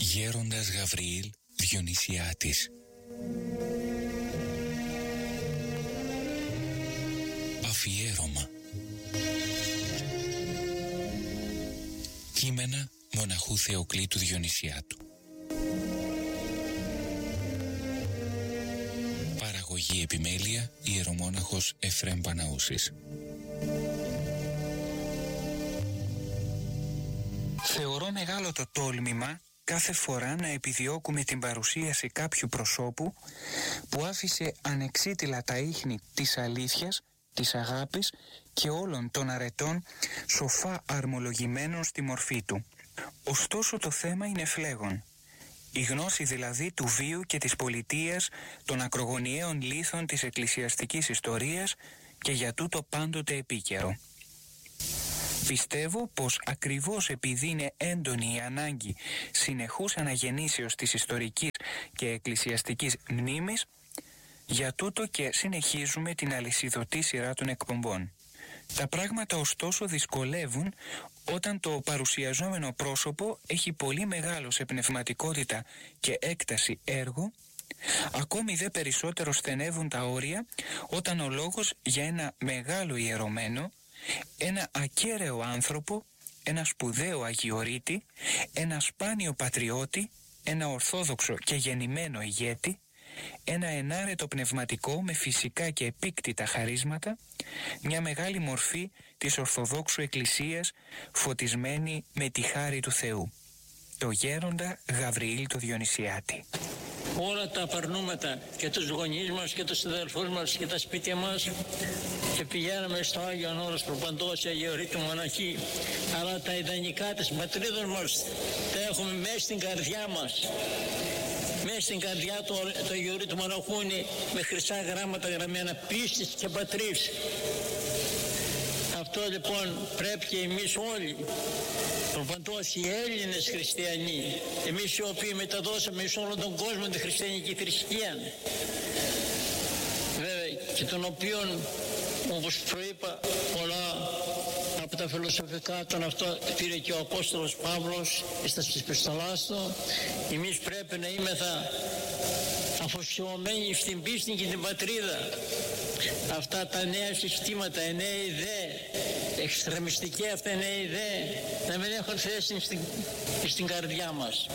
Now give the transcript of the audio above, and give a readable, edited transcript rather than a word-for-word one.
Γέροντας Γαβριήλ Διονυσιάτης. Αφιέρωμα. Κείμενα μοναχού Θεοκλήτου Διονυσιάτου. Παραγωγή επιμέλεια ιερομόναχος Εφραίμ Παναούσης. Θεωρώ μεγάλο το τόλμημα κάθε φορά να επιδιώκουμε την παρουσίαση κάποιου προσώπου που άφησε ανεξίτηλα τα ίχνη της αλήθειας, της αγάπης και όλων των αρετών σοφά αρμολογημένων στη μορφή του. Ωστόσο το θέμα είναι φλέγον. Η γνώση δηλαδή του βίου και της πολιτείας των ακρογωνιαίων λίθων της εκκλησιαστικής ιστορίας και για τούτο πάντοτε επίκαιρο. Πιστεύω πως ακριβώς επειδή είναι έντονη η ανάγκη συνεχούς αναγεννήσεως της ιστορικής και εκκλησιαστικής μνήμης, για τούτο και συνεχίζουμε την αλυσιδωτή σειρά των εκπομπών. Τα πράγματα ωστόσο δυσκολεύουν όταν το παρουσιαζόμενο πρόσωπο έχει πολύ μεγάλο σε πνευματικότητα και έκταση έργο. Ακόμη δε περισσότερο στενεύουν τα όρια όταν ο λόγος για ένα μεγάλο ιερωμένο, ένα ακέραιο άνθρωπο, ένα σπουδαίο αγιορείτη, ένα σπάνιο πατριώτη, ένα ορθόδοξο και γεννημένο ηγέτη, ένα ενάρετο πνευματικό με φυσικά και επίκτητα χαρίσματα, μια μεγάλη μορφή της Ορθοδόξου Εκκλησίας φωτισμένη με τη χάρη του Θεού. Το γέροντα Γαβριήλ το Διονυσιάτη. Όλα τα απαρνούματα και τους γονείς μας και τους αδελφούς μας και τα σπίτια μας και πηγαίναμε στο Άγιον Όρος Προπαντώσια Αγιορείτου Μοναχή, αλλά τα ιδανικά της πατρίδος μας τα έχουμε μέσα στην καρδιά μας. Μέσα στην καρδιά του Αγιορείτου Μοναχού είναι με χρυσά γράμματα γραμμένα πίστης και πατρίς. Αυτό λοιπόν πρέπει και εμείς όλοι, προπαντός οι Έλληνες χριστιανοί, εμείς οι οποίοι μεταδώσαμε σε όλον τον κόσμο τη χριστιανική θρησκεία, βέβαια και των οποίων, όπως προείπα, πολλά από τα φιλοσοφικά των αυτό πήρε και ο Απόστολος Παύλος στα επιστολάς του, εμείς πρέπει να είμεθα αφοσιωμένοι στην πίστη και την πατρίδα. Αυτά τα νέα συστήματα, οι νέοι ιδέες, εξτρεμιστικοί αυτά οι νέοι ιδέες, να μην έχουν θέση στην καρδιά μας.